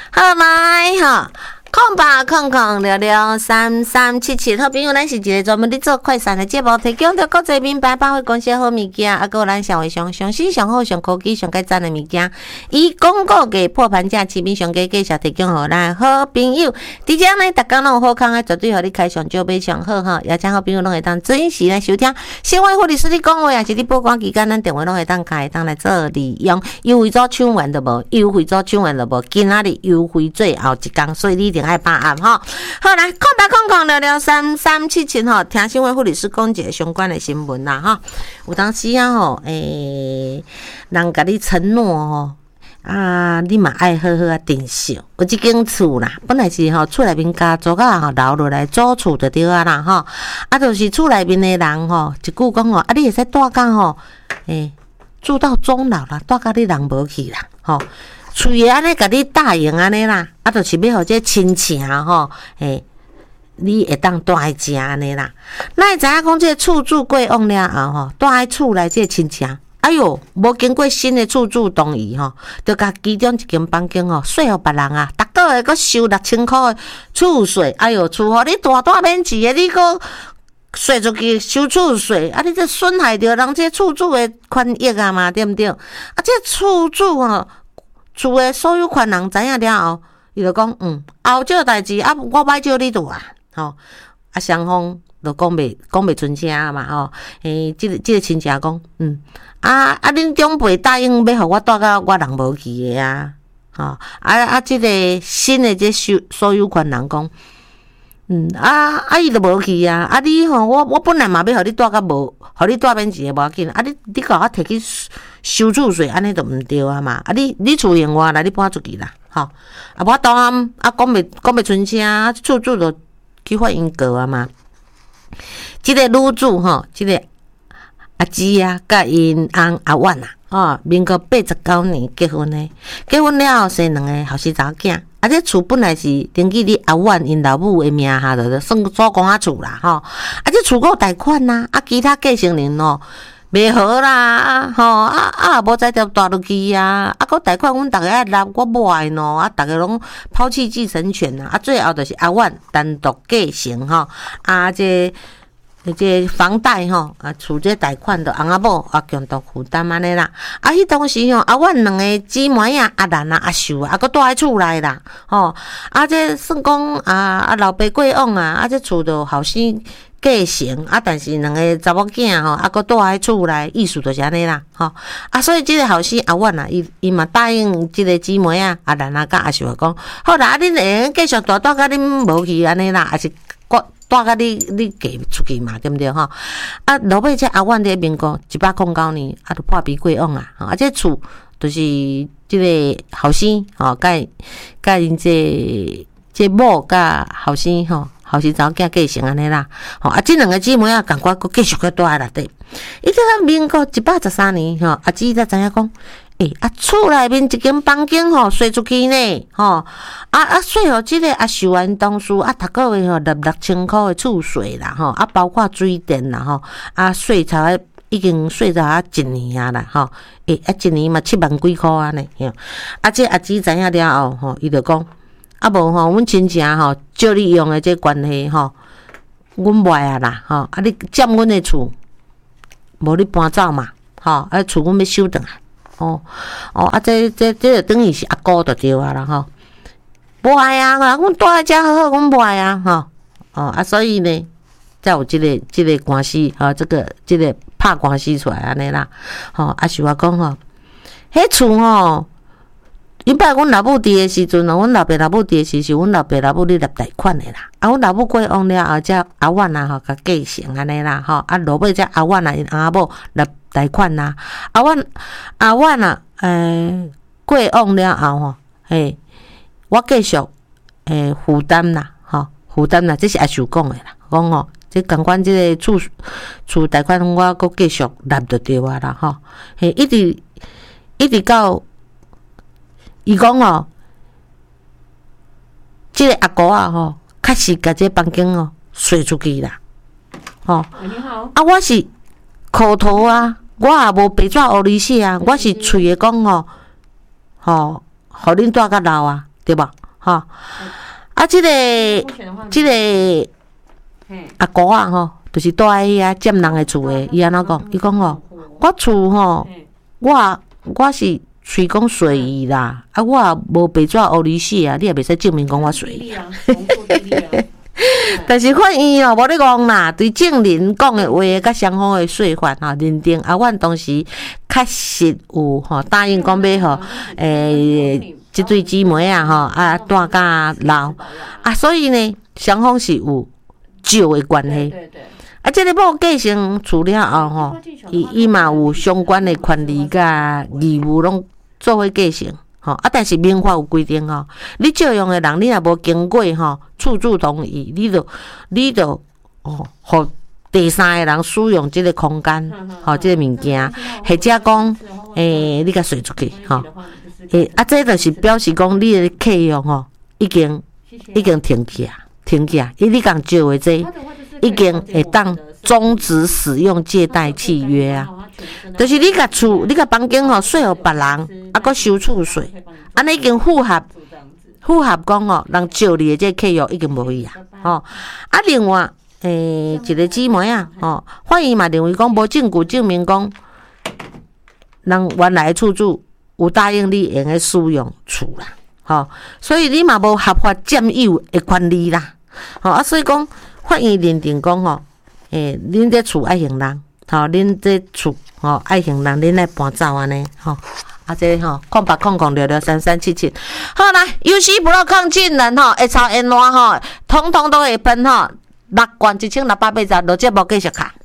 好来哈。0800663377，好朋友，咱是一个专门咧做快闪的节目，提供着国际名牌百货公司好物件，还有咱社会上上新、上好、上科技、上改赞的物件，以广告价破盘价，市面上价介绍提供互咱好朋友。伫遮呢，逐工拢有好康啊，绝对互你开上少买上好哈，也请好朋友拢会当准时来收听。新闻护理师你讲话，也是你报关期间，咱电话拢会当开，当来做利用。优惠组抢完都无，优惠组抢完都无，今仔日优惠最后一天，所以你一定爱把握吼。好来，0800663377吼，听新闻护理师讲一个相关的新闻啦吼。有当时啊吼，人甲你承诺吼。你嘛爱好好啊珍惜。有一间厝啦，本来是厝内面家族啊留落来租厝就对啊啦吼。就是厝内面的人吼，一句讲吼，你会使住到吼，住到终老啦，住到你人无去啦，吼。厝安尼甲你答应安尼啦，就是要互这亲情吼，你会当住在遮安尼啦。咱会知影讲这厝主过往了后吼，住在厝内这亲情。哎哟，无经过新的厝主同意吼，就甲其中一间房间吼，税互别人啊，逐个月阁收6000块的厝税。哎哟，厝互你大免钱的，你阁税出去收厝税，你这损害着人这厝主的权益啊嘛，对毋对？这厝主吼，厝的所有权人知影了后，伊就讲后这代志我歹借你住啊，吼双方就讲袂出声嘛吼，即个亲戚讲恁长辈答应要互我住到我人无去的啊，吼即个新的这所有权人讲，伊就无去啊，你吼我本来嘛要互你住到无，互你住免钱的无要紧，你甲我摕去收厝税，安尼就毋对啊嘛，你厝用我啦，你搬出去啦，吼无当然讲袂出声，厝主就去法院告啊嘛。即个女主吼，即个阿姊啊，甲因翁阿婉啊，民国89年结婚的，结婚了后生2个后生查某囝。这厝本来是登记伫阿婉因老母的名下，就算做公仔厝啦吼。这厝还有贷款呐，其他继承人哦，袂好啦，吼无再条大落去啊，搁贷款，阮逐个爱纳我某的喏，逐个拢抛弃继承权啊，最后就是阿婉单独继承吼，这房贷吼，厝这贷款就翁仔某共同负担安尼啦。迄当时吼，阿阮2个姊妹啊，阿兰啊、阿秀啊，搁住喺厝内啦，吼。这算讲老爸过往啊，这厝就后生继承但是2个查某囝吼，搁住喺厝内，意思就是安尼啦，吼。所以这个后生阿阮啊，伊嘛答应这个姊妹啊，阿兰啊、甲阿秀讲，好啦，恁会继续住甲恁无去安尼啦，还是住甲你嫁出去嘛，对毋对吼？落尾这阿婉伫民国109年就破皮过往啊，这厝就是即个后生吼，甲因这某甲后生吼，后生查某囝继承安尼啦，吼这2个姊妹共我佫继续佫住喺内底。伊到民国113年吼，阿姊才知影讲。厝内面一间房间吼，税出去呢，吼，税互即个阿秀安同事逐个月吼纳6000块的厝税啦，吼，包括水电啦，吼，税才已经税到1年啊啦，吼，1年嘛7万几块安尼，这阿姊知影了后，吼，伊就讲，无吼，阮亲戚吼，借你用的这关系吼，阮卖啊啦，吼，你占阮的厝，无你搬走嘛，吼，厝阮要收回来。这就等于是阿姑就对啊啦吼，无爱啊，阮住在遮好好，阮无爱啊吼，所以呢，才有这个官司这个拍官司出来安尼啦，吼，是我讲吼，迄厝吼，因摆阮老母伫的时阵阮老爸老母伫的时阵，阮老爸老母咧纳贷款的啦，阮老母过往了后，才阿婉啊吼，甲继承安尼啦，吼，落尾才阿婉啊因翁仔某纳贷款啦，阿婉啊，过往了后吼，我继续负担啦，吼，负担啦，这是阿秀讲的啦，讲吼，这共款这个厝贷款，我佫继续纳就对啊啦，吼，一直到伊讲吼，这个阿姑啊吼，确实甲这房间哦税出去啦，吼， 你好， 我是口头啊。我也无白纸黑字写啊，我是嘴的讲吼，互恁住较老啊， 对吧？哈，啊，这个阿姑啊吼，就是住喺遐占人的厝的，伊安怎讲？伊讲吼，我厝吼，我是随讲随意啦，啊，我也无白纸黑字写啊，你也袂使证明讲我随意。但是看伊哦，无咧讲啦，对证人讲的话，甲双方的说法吼，认定啊，阮当时确实有吼答应讲要吼，即对姊妹啊吼啊带甲老啊，所以呢，双方是有旧的关系。啊，这个某继承厝了后吼，伊嘛有相关的权利甲义务，拢做伙继承。吼啊，但是民法有规定吼，你借用的人，你若无经过吼厝主同意，你就互第三个人使用这个空间，吼这个物件，或者讲你甲甩出去吼，啊，这就是表示讲你的契约吼已经停起，你共借的这已经会当终止使用借贷契约啊。就是你甲厝、你甲房间吼，税互别人，啊，搁收厝税，安尼已经符合讲吼，人借你的这契约已经无去啊，吼。啊，另外一个姊妹啊，吼，法院嘛认为讲无证据证明讲，人原来的厝主有答应你用来使用厝啦，吼，所以你嘛无合法占有的权利啦，吼啊，所以讲法院认定讲吼，恁这厝爱行人。吼，恁这厝吼爱行人，恁来搬走安尼吼，啊这吼0800663377，好来，UC Pro 抗菌人吼，会超烟花吼，统统都会喷吼，6罐1680，落节目继续卡。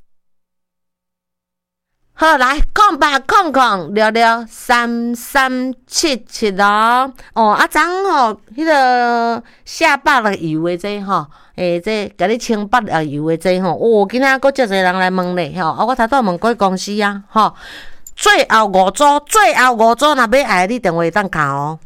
好来08003377哦，啊昨吼迄个下巴的油的这吼。这甲你清白啊油的这吼，今仔佫遮侪人来问咧吼，啊，我头拄问过公司啊，吼，最后五组，若要爱你电话当卡哦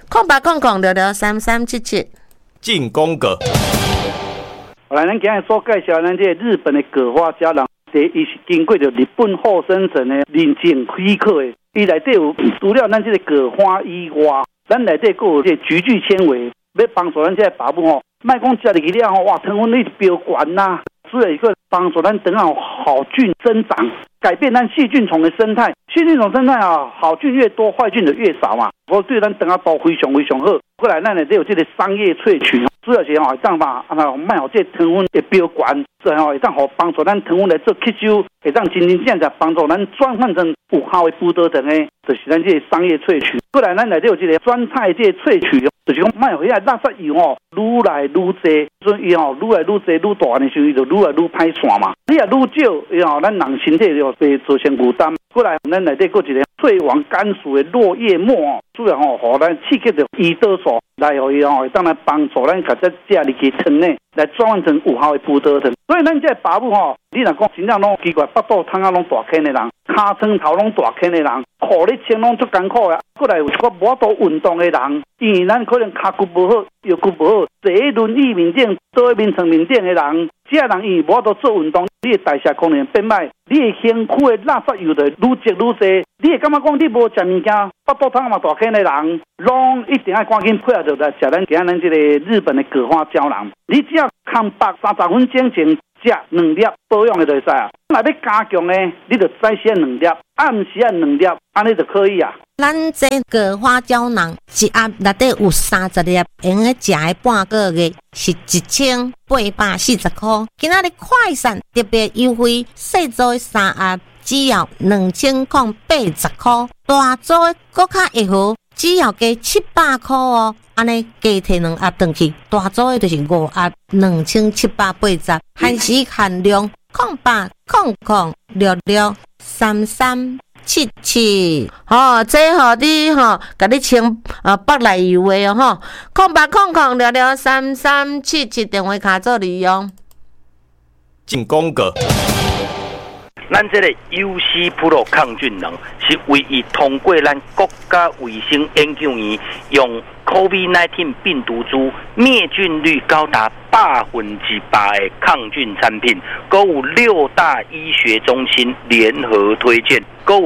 ，0800663377。 进攻阁。 来，咱今日所介绍咱这日本的葛花胶囊，伊是经过着日本厚生省的认证许可的，伊内底有除了咱这个葛花以外，咱内底佫有这菊苣纤维，要帮助咱这爸母吼。卖讲食入去了吼，哇，糖分率飙悬呐！所以一个帮助咱等好好菌增长，改变咱细菌虫的生态。细菌虫生态啊，好菌越多，坏菌的越少嘛。所以对咱等下都非常好。过来，咱内底有这个商业萃取，主要是吼，当嘛卖好这糖分会飙悬，所以吼会当好帮助咱糖分来做吸收，会当真正帮助咱转换成有效的葡萄糖的，就是咱这个商业萃取。过来，咱内底有这个酸菜这个萃取。就是讲，卖互遐垃圾油吼，愈来愈济，所以伊吼愈来愈济、愈大的时候，伊就愈来愈歹散嘛。你若愈少，伊吼咱人身体就会造成负担。过来，咱内底佫一个萃王甘薯的落叶末哦，主要吼，互咱刺激着胰岛素，来互伊吼会当来帮助咱甲这食入去汤内，来转换成有效的葡萄糖。所以咱这爸母吼，你若讲真正拢奇怪，腹肚汤啊拢大坑的人，骹床头拢大坑的人，裤咧穿拢足艰苦的。过来有一个无多运动的人，因为咱可能骹骨无好，腰骨无好，坐喺轮椅面顶、坐喺眠床面顶的人，这人因为无多做运动，你的代谢功能变歹，你的身躯的垃圾油就愈积愈多，你会感觉讲你无食物件，腹肚汤嘛大坑的人，拢一定要赶紧配合着来食咱今咱这个日本的葛花胶囊。你只要空白30分钟前食2粒保养的就会使啊。若要加强呢，你就早时2粒，暗时2粒，安尼就可以啊。 咱这葛花胶囊一盒内底有30粒，用个食的半个月是1840块。今仔日快闪特别优惠，细组的3盒只要2080块，大组的搁较会好，只要加700块哦。安尼加摕2盒转去，大组的就是5盒2780，限时限量0800663377。吼，这吼你吼，甲你清北内油的哦吼，0800663377电话卡做利用。 进攻阁。 咱这个 UC Pro 抗菌能是唯一通过咱国家卫生研究院用 COVID-19 病毒株灭菌率高达8%的抗菌产品，还有6大医学中心联合推荐，还有咱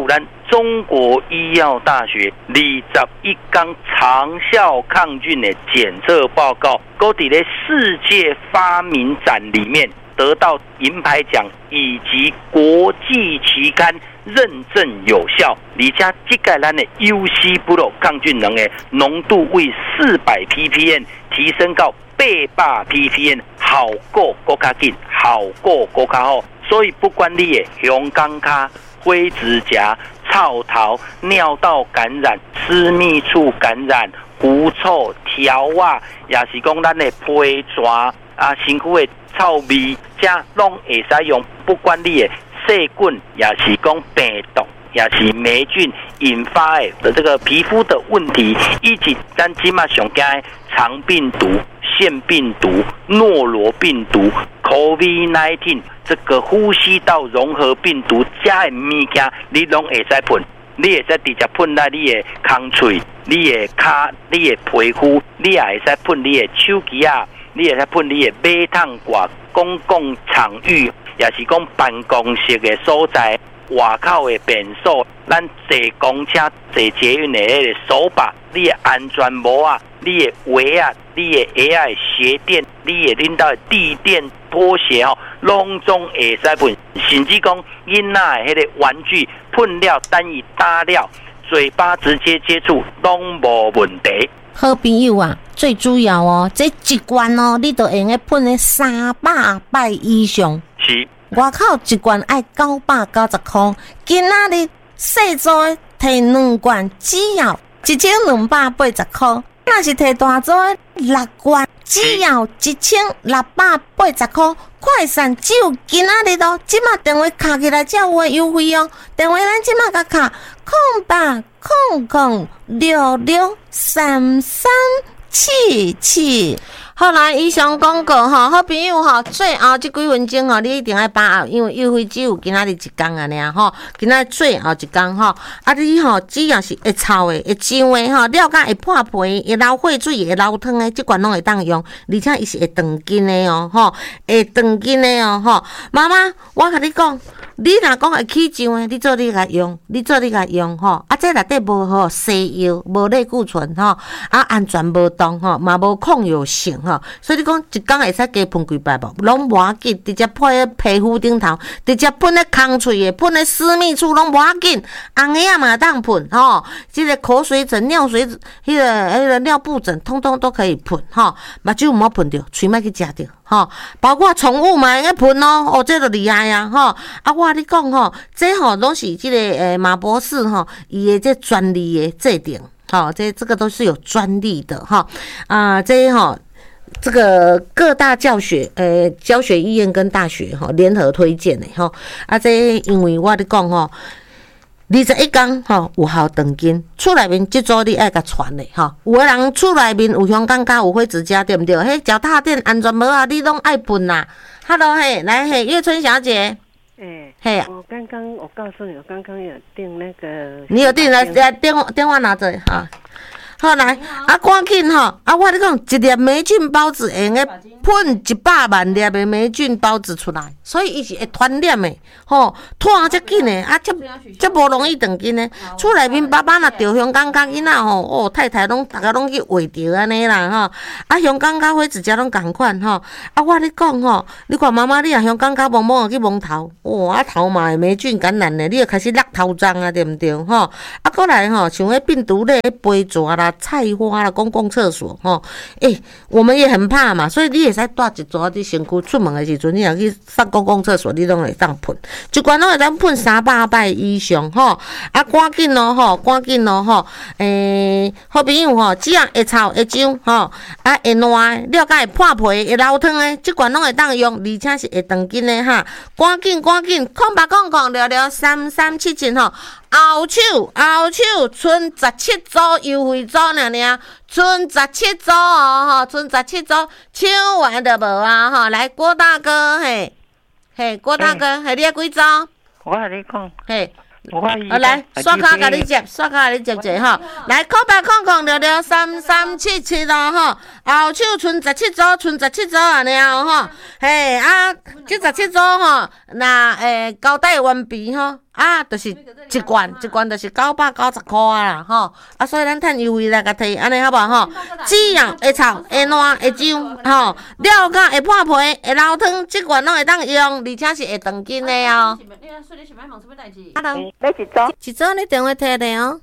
中国医药大学21缸长效抗菌的检测报告，搁伫咧世界发明展里面得到银牌奖以及国际期刊认证有效，而且这个咱的 UC Pro 抗菌能的浓度为400 ppm 提升到800 ppm， 效果更加紧，效果更加好。所以不管你的熊肛脚、灰指甲、臭头、尿道感染、私密处感染、狐臭、条啊，也是讲咱的皮蛇啊、身躯的臭味，这拢会使用。不管你的细菌，也是讲病毒，也是霉菌引发的这个皮肤的问题，以及咱今嘛上惊肠病毒、腺病毒、诺罗病毒、COVID-19 这个呼吸道融合病毒，这的物件你拢会使喷。你会使直接喷在你的空喙、你的脚、你的皮肤，你也会使喷你的手机啊，你会使喷你的马桶挂、公共场域，也是讲办公室的所在、外口的便所，咱坐公车、坐捷运的那个手把、你的安全帽啊、你的鞋啊、你的鞋啊的鞋垫、你的领导的地垫、拖鞋哦，拢总会使喷，甚至讲囡仔的迄个玩具喷了，等于打了，嘴巴直接接触拢无问题。 好朋友啊，最主要哦，这一罐哦，你都会用喷的300摆以上。 是。 外口一罐要990块，今仔日细组的摕2罐，只要1280块。若是摕大组的6罐，只要1680块。快闪只有今仔日咯，即马电话卡起来才有诶优惠哦。电话咱即马甲卡0800663377。好来，以上广告吼，好朋友吼，最后这几分钟吼，你一定要把握，因为优惠只有今仔日一天啊尔吼，今仔最后一天吼，啊你吼只要是会臭的、会痒的吼，了解会破皮、会流血水、会流汤的，这款拢会当用，而且伊是会长筋的哦，吼，会长筋的哦，吼。妈妈，我甲你讲，你若讲会起痒的，你做你甲用，吼，啊这内底无吼西药，无类固醇吼，啊安全无动吼，嘛无抗药性。所以你讲一天会使加喷几摆无，拢无要紧，直接喷喺皮肤顶头，直接喷喺空喙的，喷喺私密处拢无要紧，红个啊嘛当喷吼，这个口水疹、尿水疹、迄个尿布疹，通通都可以喷吼，目睭毋好喷着，喙莫去食着吼，包括宠物嘛应该喷哦，这就厉害啊吼！啊，我跟你讲吼，这吼拢是这个马博士吼，伊的这专利的制定，好，这个都是有专利的哈啊，这吼。这个各大教学医院跟大学哈联合推荐的哈啊，这因为我咧讲吼，21天吼有效长筋，厝内面这组你爱甲传的哈，有个人厝内面有香港加有灰指甲对不对？迄脚踏垫安全帽啊，你拢爱喷啦。Hello 嘿，来嘿，月春小姐。嘿， 我告诉你，我刚刚有订那个。 你有订来电话拿着哈。好来，啊，赶紧吼！啊，我跟你讲，一粒霉菌孢子会用个喷100万粒的霉菌孢子出来，所以伊是会传染的，吼，传遮紧的，啊，遮无容易长筋的。厝内面爸爸若着香港脚囡仔吼，哦，太太逐个拢去画着安尼啦，吼，啊，香港脚灰指甲拢共款吼，啊，我咧讲吼，你看妈妈你若香港脚摸摸去摸头，哇，啊头嘛会霉菌感染的，你就开始落头脏啊，对毋对？吼，啊，过来吼，像迄病毒类飞蛇啦。菜花啦，公共厕所吼，我们也很怕嘛，所以你会使带一撮伫身躯出门的时阵，你若去上公共厕所，你拢会当喷，一罐拢会当喷300摆以上吼，啊，赶紧咯吼，好朋友吼，只要会臭会痒吼，啊会烂，了解会破皮会流汤的，这罐拢会当用，而且是会长筋的哈，赶紧0800663377吼。后手剩17组优惠组尔，剩17组哦，剩17组，抢完就无啊吼！来，郭大哥，郭大哥，你要几组？ 我跟你讲， 来，刷卡甲你接者吼。来，0800663377咯吼，后手剩17组啊了吼。这17组吼，那交代完毕吼。 啊，就是一罐就是990块啦，吼，啊，所以咱趁优惠来甲摕，安尼好无吼？只要会炒、会烂、会酱，吼，了甲会破皮、会流汤，即罐拢会当用，而且是会长筋的哦。Hello，一组你电话摕的哦。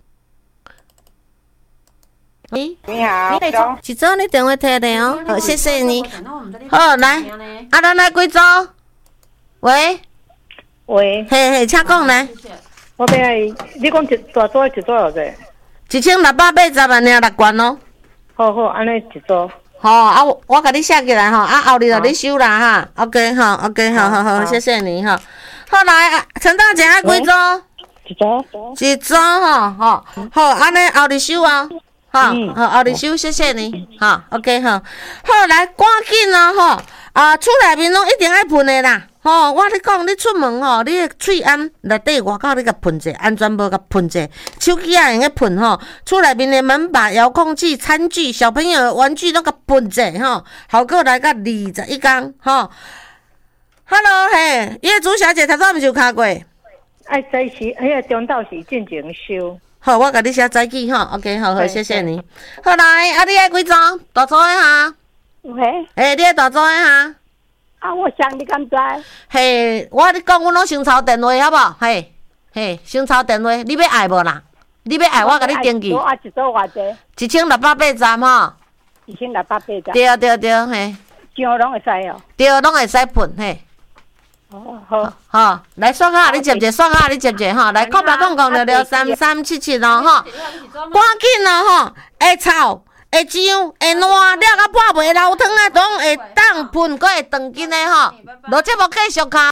你好，一组你电话摕的哦，好，谢谢你。好，来，啊，咱来几组？喂，嘿，请讲来。 我要你讲一大组一组偌济 ？1680万尔6罐哦。 好，安尼一组。 好啊，我甲你写起来吼，啊后日就你收啦哈。OK 好 ，OK 好，谢谢你哈。好来，陈大姐爱几组？一组吼，好，安尼后日收啊。好，后日收，谢谢你。好 ，OK 好，好来，赶紧啊吼，厝内面拢一定爱喷的啦。吼，我咧讲，你出门吼，你的喙安内底外口你甲喷者，安全无甲喷者，手机也用个喷吼，厝内面的门把、遥控器、餐具、小朋友的玩具拢甲喷者吼，好过来到21天吼。Hello 嘿，叶朱小姐，头早毋是有敲过？ 早时迄个中昼时进前收。 好，我甲你写早起吼 ，OK 好，谢谢你。好来，啊，你爱几组？大组的哈？你爱大组的哈？ 我想你敢知？ 嘿，我你讲，阮拢先抄电话，好无？嘿，先抄电话，你要爱无啦？你要爱，我甲你登记。 我一组偌济 ？1680吼。 1680。 对，嘿。 姜拢会使哦。 对，拢会使喷，嘿。好，来刷卡，你接者吼，来扣8控003377哦吼，赶紧哦吼，会臭。会酱会烂，了甲破皮流汤啊，拢会当喷，阁会长筋的吼。落节目继续看。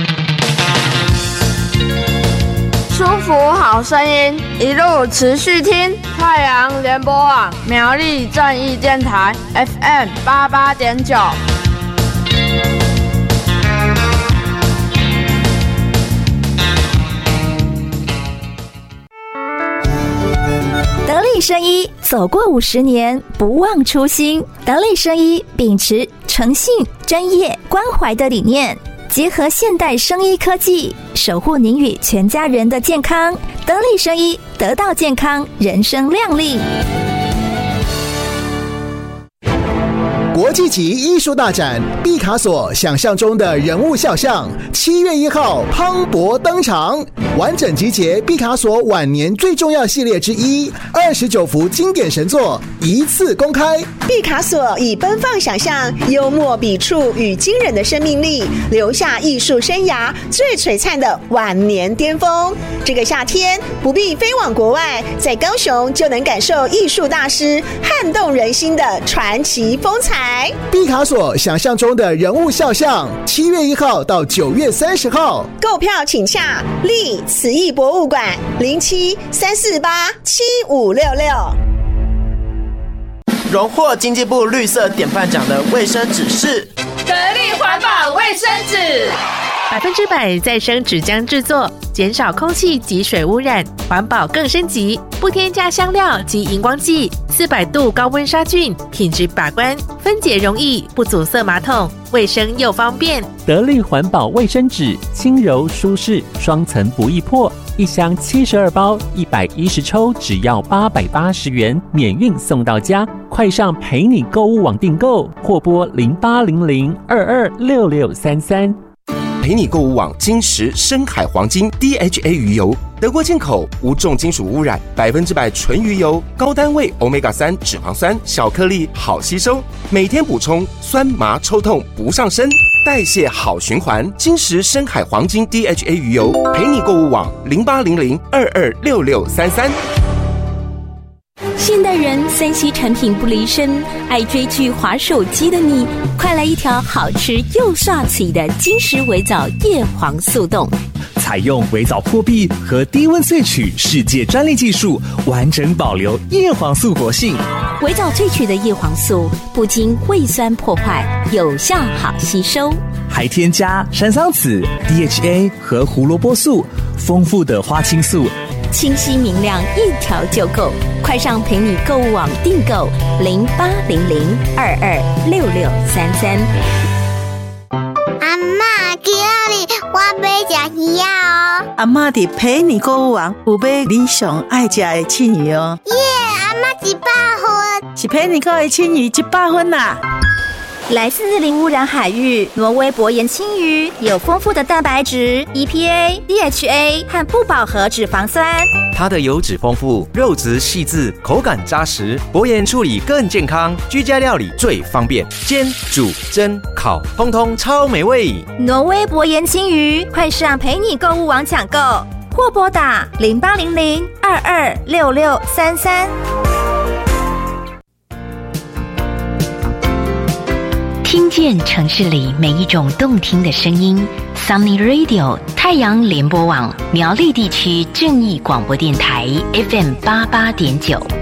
舒服好声音，一路持续听。太阳联播网苗栗正义电台 FM 88.9。 得力生医走过50年，不忘初心。得力生医秉持诚信、专业、关怀的理念，结合现代生医科技，守护您与全家人的健康。得力生医，得到健康，人生亮丽。 国际级艺术大展毕卡索想象中的人物肖像，7月1号磅礴登场，完整集结毕卡索晚年最重要系列之一，29幅经典神作一次公开。 毕卡索以奔放想象、幽默笔触与惊人的生命力，留下艺术生涯最璀璨的晚年巅峰。这个夏天不必飞往国外，在高雄就能感受艺术大师撼动人心的传奇风采。 毕卡索想象中的人物肖像，7月1号到9月30号， 购票请洽立慈艺博物馆0734875566。 荣获经济部绿色典范奖的卫生纸是得力环保卫生纸，100%再生纸浆制作，减少空气及水污染，环保更升级，不添加香料及荧光剂，400度高温杀菌，品质把关，分解容易，不阻塞马桶，卫生又方便。 得力环保卫生纸，轻柔舒适，双层不易破，一箱72包，110抽，只要880元，免运送到家。快上陪你购物网订购，或拨0800226633。 陪你购物网金石深海黄金 DHA 鱼油，德国进口，无重金属污染，100%纯鱼油，高单位 Omega-3 脂肪酸，小颗粒好吸收，每天补充，酸麻抽痛不上身，代谢好循环。金石深海黄金 DHA 鱼油，陪你购物网0800226633。 现代人3C 产品不离身，爱追剧滑手机的你，快来一条好吃又刷嘴的金石微藻叶黄素冻。 采用微藻破壁和低温萃取世界专利技术，完整保留叶黄素活性。 微藻萃取的叶黄素不经胃酸破坏，有效好吸收， 还添加山桑子、DHA 和胡萝卜素，丰富的花青素， 清晰明亮，一条就够。快上陪你购物网订购0800226633。 阿嬷今仔日我要吃鱼哦。 阿嬷伫陪你购物网有买你上爱吃的庆鱼哦。 耶，阿嬷100分， 是陪你购的庆鱼100分啦。 来自零污染海域，挪威薄盐青鱼有丰富的蛋白质、EPA、DHA 和不饱和脂肪酸。 它的油脂丰富，肉质细致，口感扎实，薄盐处理更健康，居家料理最方便，煎、煮、蒸、烤，通通超美味。 挪威薄盐青鱼，快上陪你购物网抢购，或拨打0800-226633。 听见城市里每一种动听的声音 ，Sunny Radio 太阳联播网苗栗地区正义广播电台 FM88.9。